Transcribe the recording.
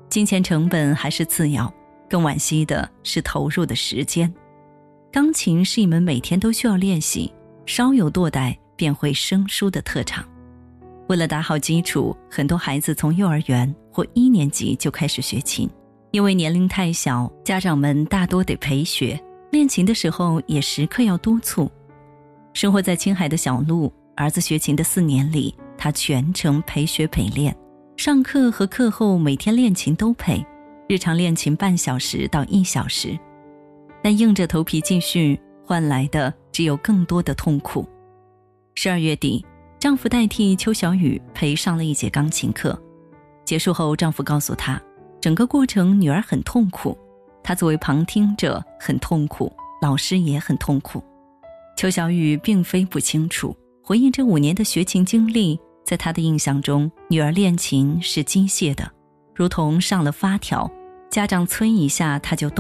金钱成本还是次要，更惋惜的是投入的时间。钢琴是一门每天都需要练习，稍有堕怠便会生疏的特长。为了打好基础，很多孩子从幼儿园或1年级就开始学琴，因为年龄太小，家长们大多得陪学，练琴的时候也时刻要督促。生活在青海的小陆，儿子学琴的4年里，他全程陪学陪练，上课和课后每天练琴都陪，日常练琴半小时到1小时。但硬着头皮继续，换来的只有更多的痛苦。12月底，丈夫代替邱小雨陪上了1节钢琴课。结束后，丈夫告诉她，整个过程女儿很痛苦，她作为旁听者很痛苦，老师也很痛苦。邱小雨并非不清楚，回忆这5年的学琴经历，在她的印象中，女儿练琴是机械的，如同上了发条，家长催一下她就动